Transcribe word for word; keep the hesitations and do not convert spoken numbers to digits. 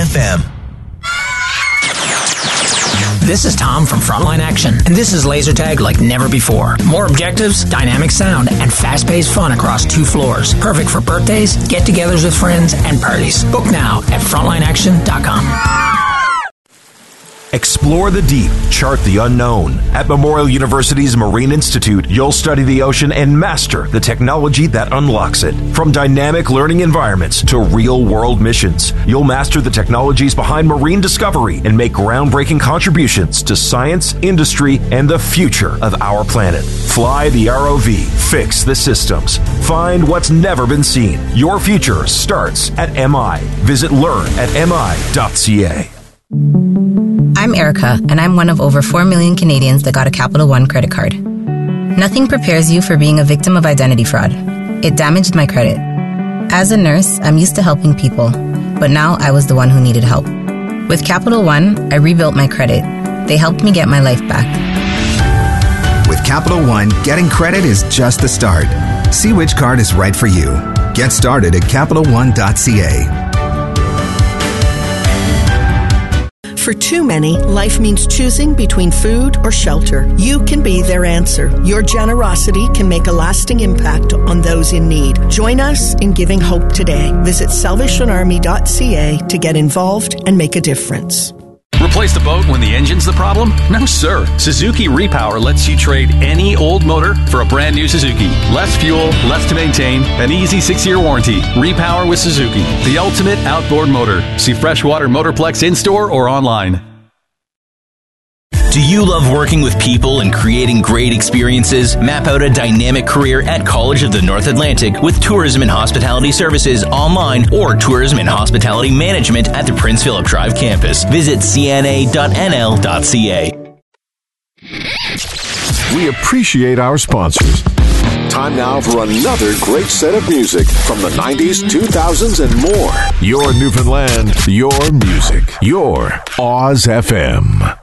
F M. This is Tom from Frontline Action, and this is laser tag like never before. More objectives, dynamic sound, and fast-paced fun across two floors. Perfect for birthdays, get-togethers with friends, and parties. Book now at frontline action dot com. Explore the deep, chart the unknown. At Memorial University's Marine Institute, you'll study the ocean and master the technology that unlocks it. From dynamic learning environments to real-world missions, you'll master the technologies behind marine discovery and make groundbreaking contributions to science, industry, and the future of our planet. Fly the R O V. Fix the systems. Find what's never been seen. Your future starts at M I. Visit learn at M I dot C A. I'm Erica, and I'm one of over four million Canadians that got a Capital One credit card. Nothing prepares you for being a victim of identity fraud. It damaged my credit. As a nurse, I'm used to helping people, but now I was the one who needed help. With Capital One, I rebuilt my credit. They helped me get my life back. With Capital One, getting credit is just the start. See which card is right for you. Get started at capital one dot c a. For too many, life means choosing between food or shelter. You can be their answer. Your generosity can make a lasting impact on those in need. Join us in giving hope today. Visit salvation army dot c a to get involved and make a difference. Replace the boat when the engine's the problem? No, sir. Suzuki Repower lets you trade any old motor for a brand new Suzuki. Less fuel, less to maintain, an easy six-year warranty. Repower with Suzuki, the ultimate outboard motor. See Freshwater Motorplex in-store or online. Do you love working with people and creating great experiences? Map out a dynamic career at College of the North Atlantic with Tourism and Hospitality Services online or Tourism and Hospitality Management at the Prince Philip Drive campus. Visit c n a dot n l dot c a. We appreciate our sponsors. Time now for another great set of music from the nineties, two thousands, and more. Your Newfoundland, your music, your Oz F M.